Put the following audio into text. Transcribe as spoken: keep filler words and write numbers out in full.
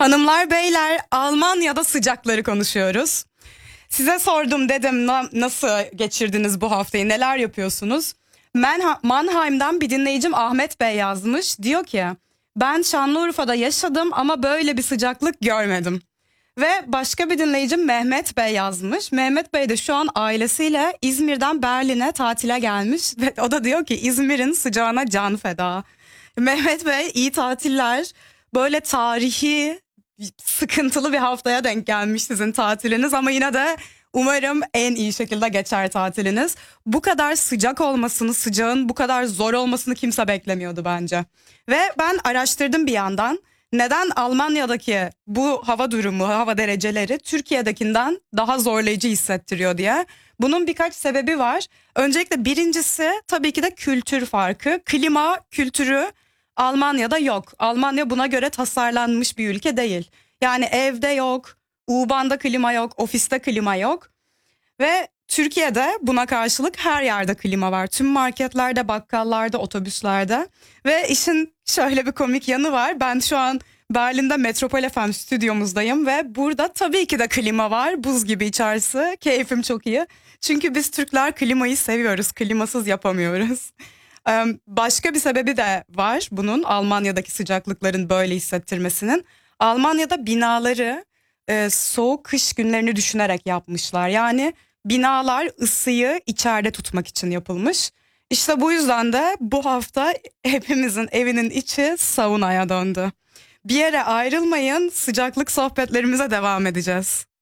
Hanımlar beyler, Almanya'da sıcakları konuşuyoruz. Size sordum, dedim na- nasıl geçirdiniz bu haftayı, neler yapıyorsunuz? Manha- Mannheim'dan bir dinleyicim Ahmet Bey yazmış. Diyor ki ben Şanlıurfa'da yaşadım ama böyle bir sıcaklık görmedim. Ve başka bir dinleyicim Mehmet Bey yazmış. Mehmet Bey de şu an ailesiyle İzmir'den Berlin'e tatile gelmiş. Ve o da diyor ki İzmir'in sıcağına can feda. Mehmet Bey iyi tatiller. Böyle tarihi sıkıntılı bir haftaya denk gelmiş sizin tatiliniz ama yine de umarım en iyi şekilde geçer tatiliniz. Bu kadar sıcak olmasını, sıcağın bu kadar zor olmasını kimse beklemiyordu bence. Ve ben araştırdım bir yandan. Neden Almanya'daki bu hava durumu, hava dereceleri Türkiye'dekinden daha zorlayıcı hissettiriyor diye. Bunun birkaç sebebi var. Öncelikle birincisi tabii ki de kültür farkı. Klima kültürü Almanya'da yok. Almanya buna göre tasarlanmış bir ülke değil. Yani evde yok, U-Bahn'da klima yok, ofiste klima yok. Ve Türkiye'de buna karşılık her yerde klima var. Tüm marketlerde, bakkallarda, otobüslerde. Ve işin şöyle bir komik yanı var. Ben şu an Berlin'de Metropol F M stüdyomuzdayım ve burada tabii ki de klima var. Buz gibi içerisi. Keyfim çok iyi. Çünkü biz Türkler klimayı seviyoruz. Klimasız yapamıyoruz. Ee, Başka bir sebebi de var bunun, Almanya'daki sıcaklıkların böyle hissettirmesinin. Almanya'da binaları e, soğuk kış günlerini düşünerek yapmışlar. Yani binalar ısıyı içeride tutmak için yapılmış. İşte bu yüzden de bu hafta hepimizin evinin içi saunaya döndü. Bir yere ayrılmayın, sıcaklık sohbetlerimize devam edeceğiz.